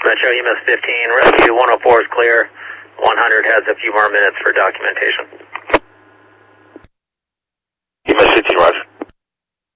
Metro EMS 15, rescue 104 is clear. 100 has a few more minutes for documentation.